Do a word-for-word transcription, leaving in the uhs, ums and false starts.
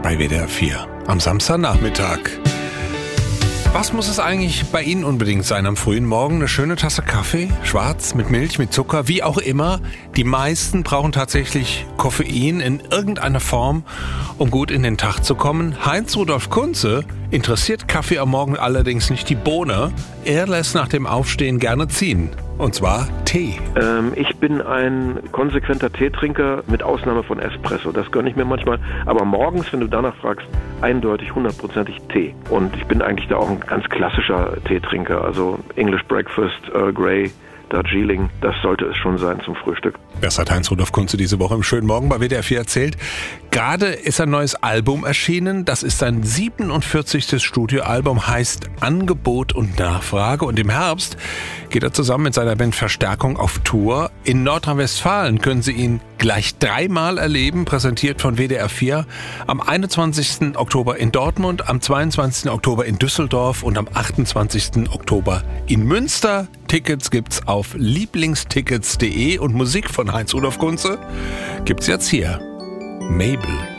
bei W D R vier am Samstagnachmittag. Was muss es eigentlich bei Ihnen unbedingt sein am frühen Morgen? Eine schöne Tasse Kaffee, schwarz, mit Milch, mit Zucker, wie auch immer. Die meisten brauchen tatsächlich Koffein in irgendeiner Form, um gut in den Tag zu kommen. Heinz-Rudolf Kunze interessiert Kaffee am Morgen allerdings nicht die Bohne. Er lässt nach dem Aufstehen gerne ziehen. Und zwar Tee. Ähm, ich bin ein konsequenter Teetrinker mit Ausnahme von Espresso. Das gönne ich mir manchmal. Aber morgens, wenn du danach fragst, eindeutig hundertprozentig Tee. Und ich bin eigentlich da auch ein ganz klassischer Teetrinker. Also English Breakfast, Earl Grey, Darjeeling, das sollte es schon sein zum Frühstück. Das hat Heinz-Rudolf Kunze diese Woche im Schönen Morgen bei W D R vier erzählt. Gerade ist ein neues Album erschienen. Das ist sein siebenundvierzigstes Studioalbum, heißt Angebot und Nachfrage. Und im Herbst geht er zusammen mit seiner Band Verstärkung auf Tour. In Nordrhein-Westfalen können Sie ihn gleich dreimal erleben, präsentiert von W D R vier. Am einundzwanzigsten Oktober in Dortmund, am zweiundzwanzigsten Oktober in Düsseldorf und am achtundzwanzigsten Oktober in Münster. Tickets gibt's auf lieblingstickets punkt de und Musik von Heinz-Rudolf Kunze gibt's jetzt hier. Mabel.